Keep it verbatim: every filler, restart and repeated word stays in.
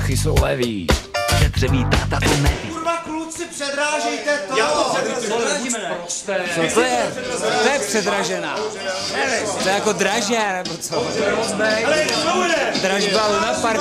Prachy jsou levý. Šetřivý táta to neví. Kurva, kluci, předrážejte to! Já to předrážíme, ne? Co to je? To je předražená. Nevím, to je jako dražé, nebo co? Ale co bude? Dražba Luna Park.